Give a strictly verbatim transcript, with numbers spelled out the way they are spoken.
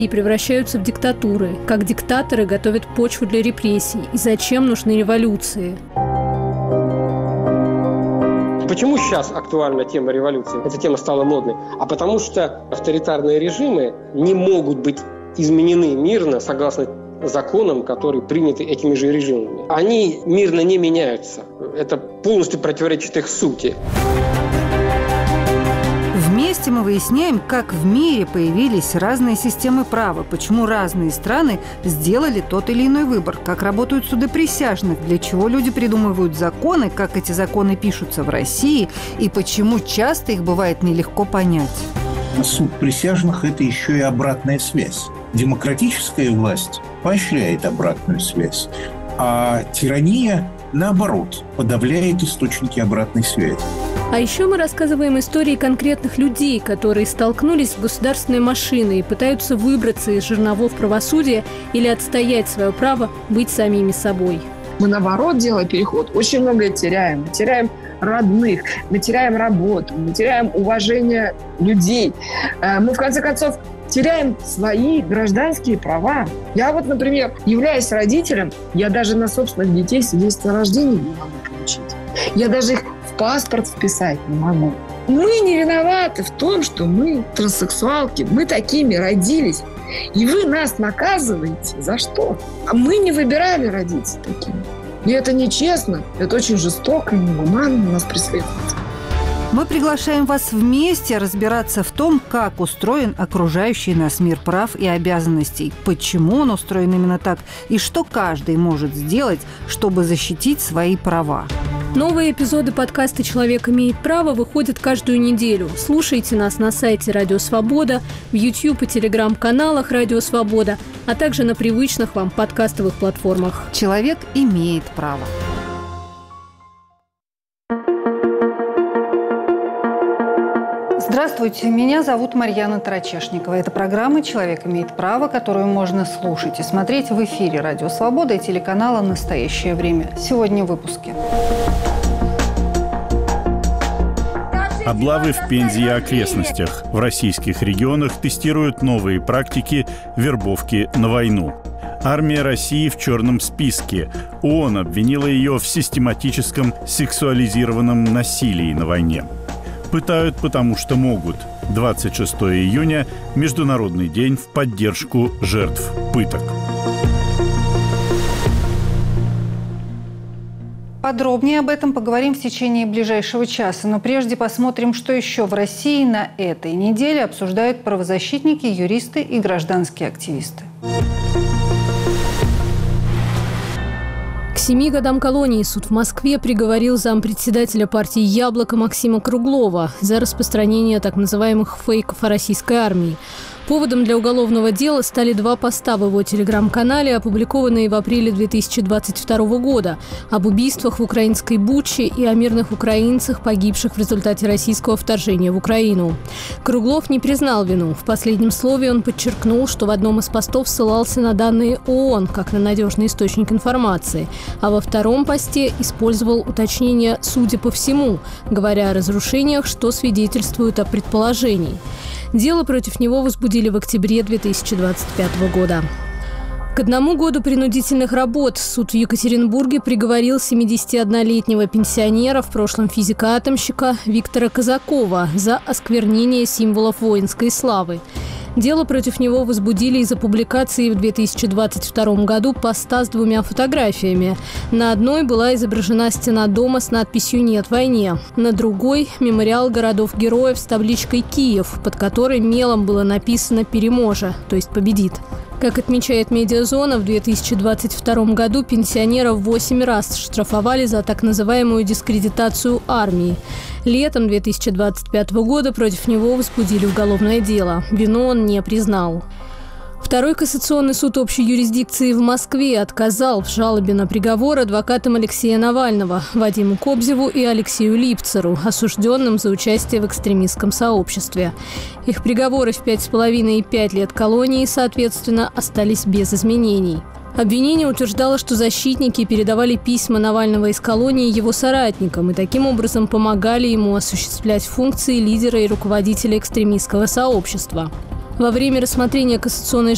и превращаются в диктатуры, как диктаторы готовят почву для репрессий и зачем нужны революции. Почему сейчас актуальна тема революции? Эта тема стала модной. А потому что авторитарные режимы не могут быть изменены мирно согласно законам, которые приняты этими же режимами. Они мирно не меняются. Это полностью противоречит их сути. Вместе мы выясняем, как в мире появились разные системы права, почему разные страны сделали тот или иной выбор, как работают суды присяжных, для чего люди придумывают законы, как эти законы пишутся в России и почему часто их бывает нелегко понять. Суд присяжных – это еще и обратная связь. Демократическая власть поощряет обратную связь, а тирания, наоборот, подавляет источники обратной связи. А еще мы рассказываем истории конкретных людей, которые столкнулись с государственной машиной и пытаются выбраться из жерновов правосудия или отстоять свое право быть самими собой. Мы, наоборот, делая переход, очень многое теряем. Мы теряем родных, мы теряем работу, мы теряем уважение людей. Мы, в конце концов, теряем свои гражданские права. Я вот, например, являясь родителем, я даже на собственных детей свидетельство о рождении не могу получить. Я даже их в паспорт вписать не могу. Мы не виноваты в том, что мы транссексуалки, мы такими родились. И вы нас наказываете за что? А мы не выбирали родиться такими. И это нечестно, это очень жестоко и негуманно нас преследует. Мы приглашаем вас вместе разбираться в том, как устроен окружающий нас мир прав и обязанностей, почему он устроен именно так и что каждый может сделать, чтобы защитить свои права. Новые эпизоды подкаста «Человек имеет право» выходят каждую неделю. Слушайте нас на сайте «Радио Свобода», в YouTube и Telegram-каналах «Радио Свобода», а также на привычных вам подкастовых платформах. «Человек имеет право». Здравствуйте, меня зовут Марьяна Тарачешникова. Это программа «Человек имеет право», которую можно слушать и смотреть в эфире «Радио Свобода» и телеканала «Настоящее время». Сегодня в выпуске. Облавы в Пензе и окрестностях. В российских регионах тестируют новые практики вербовки на войну. Армия России в черном списке. ООН обвинила ее в систематическом сексуализированном насилии на войне. Пытают, потому что могут. двадцать шестого июня – Международный день в поддержку жертв пыток. Подробнее об этом поговорим в течение ближайшего часа. Но прежде посмотрим, что еще в России на этой неделе обсуждают правозащитники, юристы и гражданские активисты. К семи годам колонии суд в Москве приговорил зампредседателя партии «Яблоко» Максима Круглова за распространение так называемых фейков о российской армии. Поводом для уголовного дела стали два поста в его телеграм-канале, опубликованные в апреле две тысячи двадцать второго года, об убийствах в украинской Буче и о мирных украинцах, погибших в результате российского вторжения в Украину. Круглов не признал вину. В последнем слове он подчеркнул, что в одном из постов ссылался на данные ООН, как на надежный источник информации, а во втором посте использовал уточнение «судя по всему», говоря о разрушениях, что свидетельствует о предположении. Дело против него возбудили в октябре две тысячи двадцать пятого года. К одному году принудительных работ суд в Екатеринбурге приговорил семидесятиоднолетнего пенсионера, в прошлом физика-атомщика Виктора Казакова, за осквернение символов воинской славы. Дело против него возбудили из-за публикации в две тысячи двадцать втором году поста с двумя фотографиями. На одной была изображена стена дома с надписью «Нет войне». На другой – мемориал городов-героев с табличкой «Киев», под которой мелом было написано «Переможа», то есть «Победит». Как отмечает «Медиазона», в две тысячи двадцать втором году пенсионера в восемь раз штрафовали за так называемую дискредитацию армии. Летом две тысячи двадцать пятого года против него возбудили уголовное дело. Вину он не признал. Второй кассационный суд общей юрисдикции в Москве отказал в жалобе на приговор адвокатам Алексея Навального, Вадиму Кобзеву и Алексею Липцеру, осужденным за участие в экстремистском сообществе. Их приговоры в пять с половиной и пять лет колонии, соответственно, остались без изменений. Обвинение утверждало, что защитники передавали письма Навального из колонии его соратникам и таким образом помогали ему осуществлять функции лидера и руководителя экстремистского сообщества. Во время рассмотрения кассационной